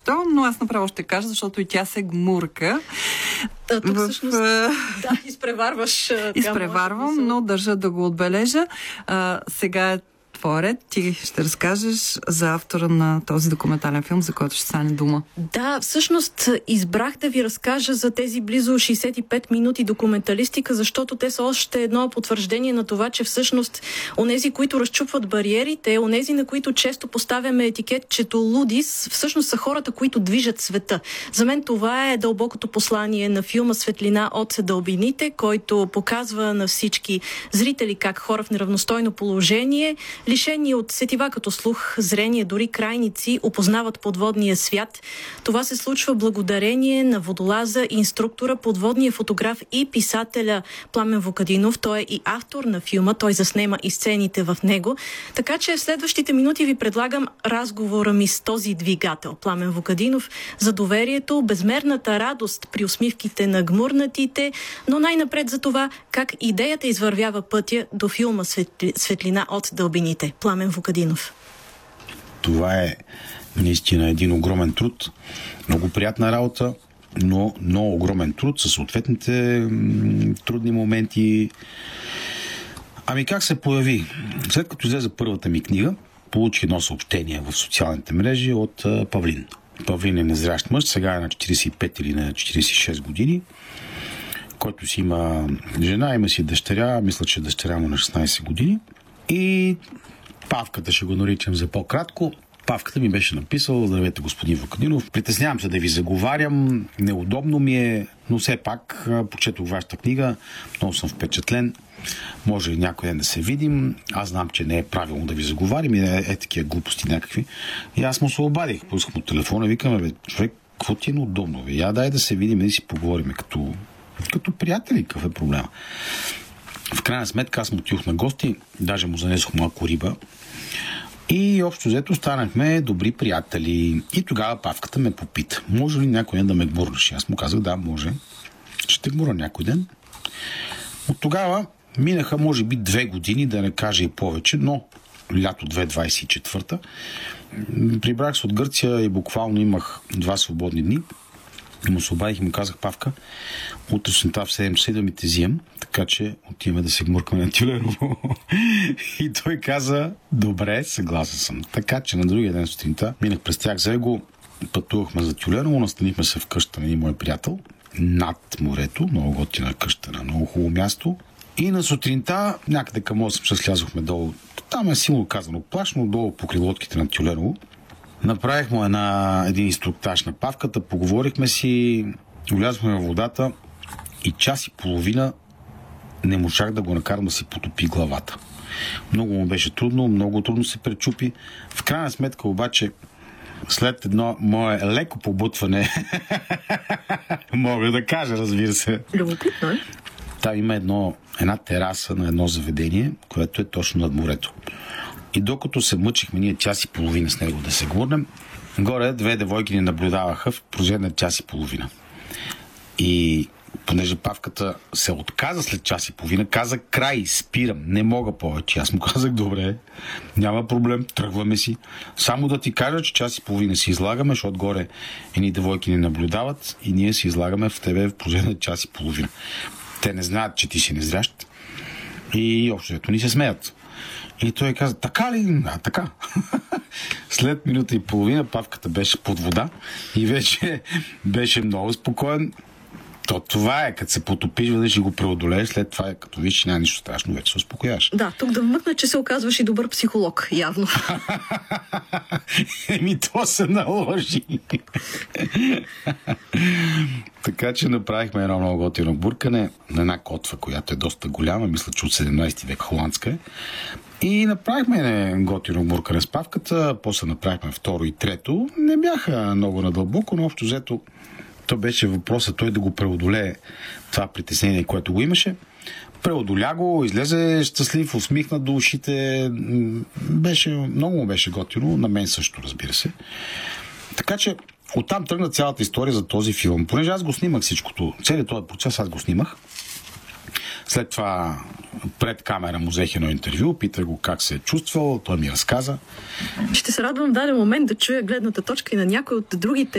защо, но аз направо ще кажа, защото и тя се гмурка. Тук всъщност, изпреварваш. Изпреварвам, но държа да го отбележа. Сега е твой ред. Ти ще разкажеш за автора на този документален филм, за който ще стане дума. Да, всъщност избрах да ви разкажа за тези близо 65 минути документалистика, защото те са още едно потвърждение на това, че всъщност онези, които разчупват бариерите, онези, на които често поставяме етикетчето лудис, всъщност са хората, които движат света. За мен това е дълбокото послание на филма "Светлина от дълбините", който показва на всички зрители как хора в неравностойно положение, лишени от сетива като слух, зрение, дори крайници, опознават подводния свят. Това се случва благодарение на водолаза, инструктора, подводния фотограф и писателя Пламен Вукадинов. Той е и автор на филма, той заснема и сцените в него. Така че в следващите минути ви предлагам разговора ми с този двигател, Пламен Вукадинов, за доверието, безмерната радост при усмивките на гмурнатите, но най-напред за това как идеята извървява пътя до филма "Светлина от дълбините". Пламен Вукадинов. Това е наистина един огромен труд, много приятна работа, но много огромен труд със съответните трудни моменти. Ами как се появи? След като излезе първата ми книга, получих едно съобщение в социалните мрежи от Павлин. Павлин е незрящ мъж, сега е на 45 или на 46 години, който си има жена, има си дъщеря, мисля, че дъщеря му на 16 години. И Павката, ще го наричам за по-кратко, Павката ми беше написал: "Здравейте, господин Вукадинов, притеснявам се да ви заговарям, неудобно ми е, но все пак прочетох вашата книга, много съм впечатлен, може ли някой ден да се видим, аз знам, че не е правилно да ви заговарям и такива глупости някакви." И аз му се обадих, пусках му телефона и викам: "Човек, какво ти е неудобно? Я дай да се видим и да си поговорим като приятели, какъв е проблема?" В крайна сметка аз му отидох на гости, даже му занесох малко риба и общо взето станахме добри приятели. И тогава Павката ме попита: "Може ли някой ден да ме гмурнеш?" Аз му казах: "Да, може. Ще гмурна някой ден." От тогава минаха може би 2 години, да не кажа и повече, но лято 2024 прибрах се от Гърция и буквално имах 2 свободни дни. Му се обадих и му казах: "Павка, утре сутринта в 7 часа да ми те взимам, така че отиваме да се гмуркаме на Тюленово." И той каза: "Добре, съгласен съм." Така че на другия ден сутринта минах през тях за его, пътувахме за Тюленово, настанихме се в къща на един мой приятел над морето, много готина къща на много хубаво място. И на сутринта, някъде към 8 часа слязохме долу. Там е силно казано плашно, долу по крилотките на Тюленово. Направих му един инструктаж на Павката, поговорихме си, влязохме във водата и час и половина не можах да го накарам да си потопи главата. Много му беше трудно, много трудно се пречупи. В крайна сметка обаче, след едно мое леко побутване, мога да кажа, разбира се. Любопитно е. Там има една тераса на едно заведение, което е точно над морето. И докато се мъчихме ние час и половина с него да се гмурнем, горе 2 девойки ни наблюдаваха в продължение на час и половина. И понеже Павката се отказа след час и половина, каза: "Край, спирам, не мога повече." Аз му казах: "Добре, няма проблем, тръгваме си. Само да ти кажа, че час и половина си излагаме, защото горе едни девойки ни наблюдават и ние си излагаме в тебе в продължение на час и половина. Те не знаят, че ти си незрящ." И общото ни се смеят. И той каза: "Така ли?" "Да, така." След минута и половина Павката беше под вода и вече беше много спокоен. Това е, като се потопиш, веднъж и го преодолееш, след това, като виж, няма нищо страшно, вече се успокояваш. Да, тук да вмъкна, че се оказваш и добър психолог, явно. То се наложи. Така че направихме едно много готино буркане на една котва, която е доста голяма, мисля, че от 17 век, холандска е. И направихме готино буркане с Павката, после направихме второ и трето. Не бяха много надълбоко, но общо взето то беше въпросът той да го преодолее това притеснение, което го имаше. Преодоля го, излезе щастлив, усмихнат до ушите. Много му беше готино, на мен също, разбира се. Така че оттам тръгна цялата история за този филм. Понеже аз го снимах всичкото, целият този процес аз го снимах. След това пред камера му взех едно интервю, питах го как се е чувствал, той ми разказа. Ще се радвам в даден момент да чуя гледната точка и на някой от другите